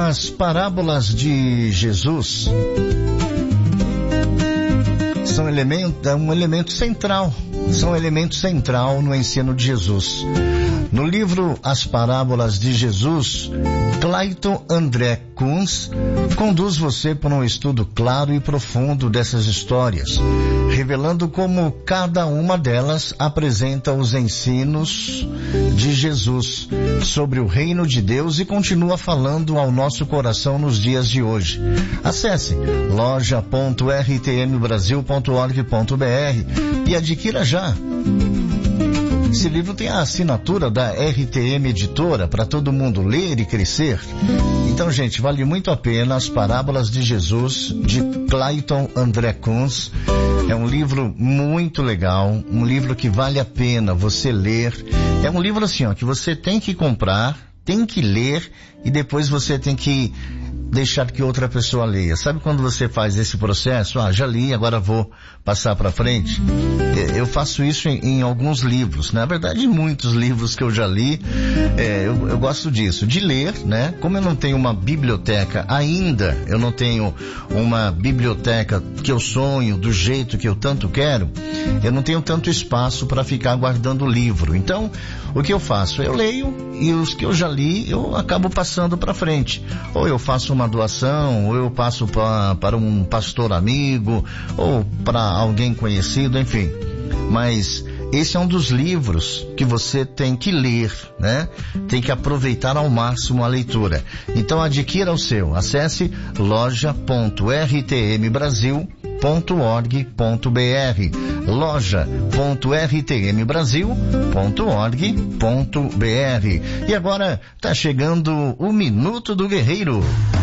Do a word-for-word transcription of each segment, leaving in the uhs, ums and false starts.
As parábolas de Jesus são elemento, é um elemento central, são um elemento central no ensino de Jesus. No livro As Parábolas de Jesus, Clayton André Kunz conduz você por um estudo claro e profundo dessas histórias, revelando como cada uma delas apresenta os ensinos de Jesus sobre o reino de Deus e continua falando ao nosso coração nos dias de hoje. Acesse loja ponto r t m brasil ponto org ponto b r e adquira já. Esse livro tem a assinatura da R T M Editora para todo mundo ler e crescer. Então, gente, vale muito a pena As Parábolas de Jesus, de Clayton André Kunz. É um livro muito legal, um livro que vale a pena você ler. É um livro assim, ó, que você tem que comprar, tem que ler e depois você tem que deixar que outra pessoa leia. Sabe quando você faz esse processo? Ah, já li, agora vou passar para frente. Eu faço isso em, em alguns livros. Na verdade, em muitos livros que eu já li, é, eu, eu gosto disso, de ler, né? Como eu não tenho uma biblioteca ainda, eu não tenho uma biblioteca que eu sonho do jeito que eu tanto quero, eu não tenho tanto espaço para ficar guardando livro. Então, o que eu faço? Eu leio e os que eu já li, eu acabo passando para frente. Ou eu faço uma doação, ou eu passo pra, para um pastor amigo, ou para alguém conhecido, enfim. Mas esse é um dos livros que você tem que ler, né? Tem que aproveitar ao máximo a leitura. Então adquira o seu. Acesse loja ponto r t m brasil ponto org ponto b r loja ponto r t m brasil ponto org ponto b r. E agora tá chegando o Minuto do Guerreiro.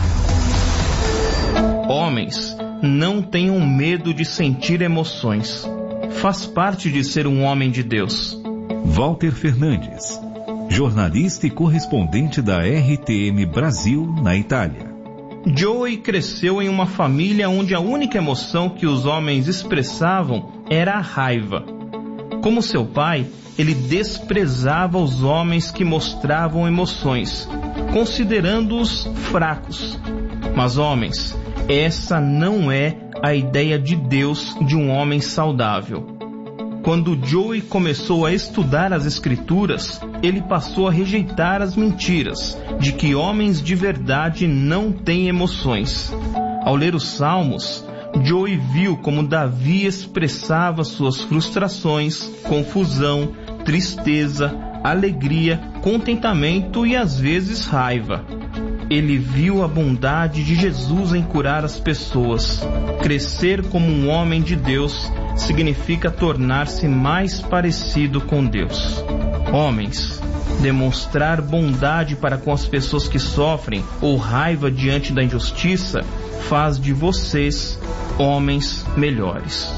Homens, não tenham medo de sentir emoções. Faz parte de ser um homem de Deus. Walter Fernandes, jornalista e correspondente da R T M Brasil na Itália. Joey cresceu em uma família onde a única emoção que os homens expressavam era a raiva. Como seu pai, ele desprezava os homens que mostravam emoções, considerando-os fracos. Mas, homens, essa não é a ideia de Deus de um homem saudável. Quando Joey começou a estudar as Escrituras, ele passou a rejeitar as mentiras de que homens de verdade não têm emoções. Ao ler os Salmos, Joey viu como Davi expressava suas frustrações, confusão, tristeza, alegria, contentamento e às vezes raiva. Ele viu a bondade de Jesus em curar as pessoas. Crescer como um homem de Deus significa tornar-se mais parecido com Deus. Homens, demonstrar bondade para com as pessoas que sofrem ou raiva diante da injustiça faz de vocês homens melhores.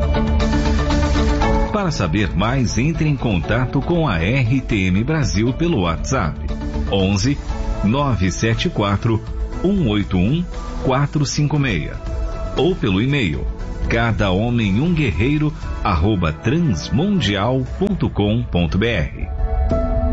Para saber mais, entre em contato com a R T M Brasil pelo WhatsApp onze nove sete quatro um oito um quatro cinco seis ou pelo e-mail cada homem um guerreiro arroba transmundial ponto com ponto b r.